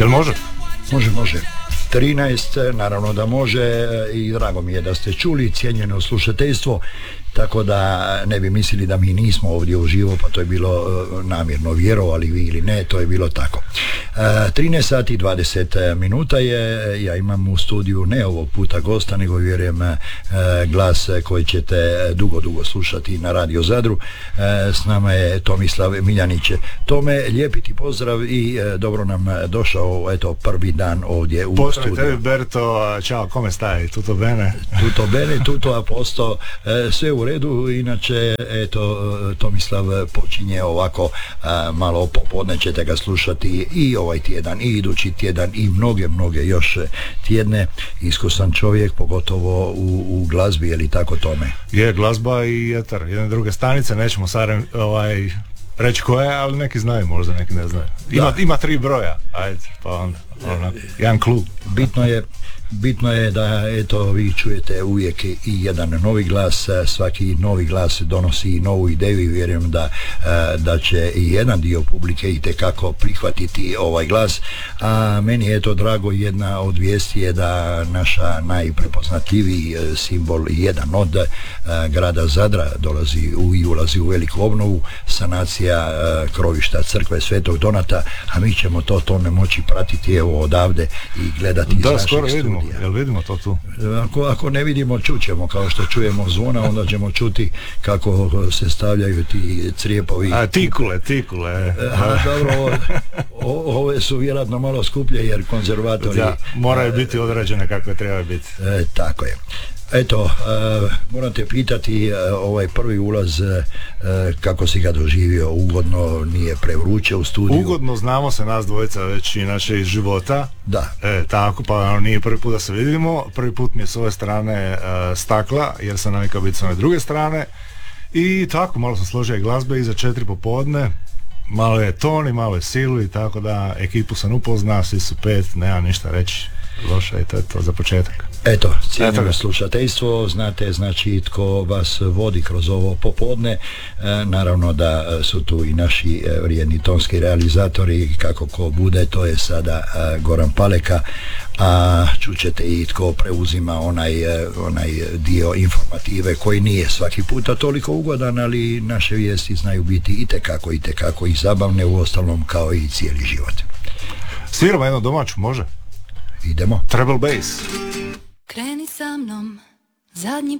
Jel može? Može. 13, naravno da može, i drago mi je da ste čuli, cijenjeno slušateljstvo, tako da ne bi mislili da mi nismo ovdje uživo, pa to je bilo namjerno, vjerovali vi ili ne, to je bilo tako. 13 sati 20 minuta je, ja imam u studiju ne ovog puta gosta, nego vjerujem glas koji ćete dugo slušati na Radio Zadru. S nama je Tomislav Miljanić. Tome, lijepi ti pozdrav i dobro nam došao, eto, prvi dan ovdje u pozdrav studiju. Pozdrav tebi, Berto, ciao, come stai? Tutto bene? Tutto bene, tutto a posto, sve u redu. Inače, eto, Tomislav počinje ovako, malo popodne ćete ga slušati i ovaj tjedan, i idući tjedan, i mnoge još tjedne. Iskusan čovjek, pogotovo u glazbi, je li tako, Tome? Je, glazba i etar, jedne druge stanice, nećemo sad reći koje, ali neki znaju, možda neki ne znaju. Ima 3 broja, ajde, pa onda jedan klub. Bitno je da, eto, vi čujete uvijek i jedan novi glas, svaki novi glas donosi novu ideju i vjerujem da će i jedan dio publike itekako prihvatiti ovaj glas. A meni je to drago, jedna od vijesti je da naša najprepoznatljiviji simbol, jedan od grada Zadra, ulazi u veliku obnovu, sanacija krovišta crkve Svetog Donata, a mi ćemo to ne moći pratiti evo odavde i gledati iz našeg studija. Jel vidimo to tu? Ako ne vidimo, čućemo, kao što čujemo zvona, onda ćemo čuti kako se stavljaju ti crijepovi. Tikule. Dobro, ove su vjerojatno malo skuplje jer konzervatori moraju biti određene kakve treba biti. Tako je. Eto, moram te pitati, ovaj prvi ulaz, kako si ga doživio? Ugodno, nije prevruće u studiju? Ugodno, znamo se nas dvojica već inače iz života. Da. Tako, pa nije prvi put da se vidimo. Prvi put mi je s ove strane stakla, jer sam navikao biti s ove druge strane. I tako, malo sam složio i glazbe iza 4 popodne. Malo je Toni, malo je Silu i tako da ekipu sam upoznao, svi su 5, nema ništa reći loše i to je to za početak. Eto, cijenjeno slušateljstvo, znate znači tko vas vodi kroz ovo popodne. Naravno da su tu i naši vrijedni tonski realizatori, kako ko bude, to je sada Goran Paleka, a čućete i tko preuzima onaj dio informative koji nije svaki puta toliko ugodan, ali naše vijesti znaju biti itekako i zabavne, uostalom kao i cijeli život. Sviramo jednu domaću, može? Idemo. Treble bass. Kreni sa mnom, zadnji